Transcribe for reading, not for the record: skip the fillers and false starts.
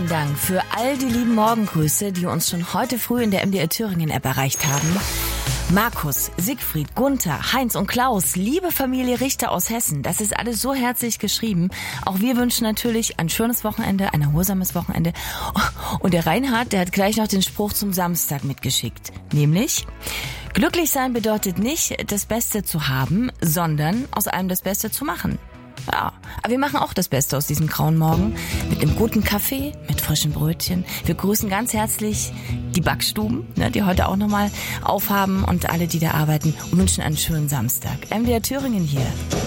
Dank für all die lieben Morgengrüße, die uns schon heute früh in der MDR Thüringen App erreicht haben. Markus, Siegfried, Gunther, Heinz und Klaus, liebe Familie Richter aus Hessen, das ist alles so herzlich geschrieben. Auch wir wünschen natürlich ein schönes Wochenende, ein erholsames Wochenende. Und der Reinhard, der hat gleich noch den Spruch zum Samstag mitgeschickt. Nämlich, glücklich sein bedeutet nicht, das Beste zu haben, sondern aus allem das Beste zu machen. Ja, aber wir machen auch das Beste aus diesem grauen Morgen. Mit einem guten Kaffee, mit frischen Brötchen. Wir grüßen ganz herzlich die Backstuben, die heute auch nochmal aufhaben und alle, die da arbeiten und wünschen einen schönen Samstag. MDR Thüringen hier.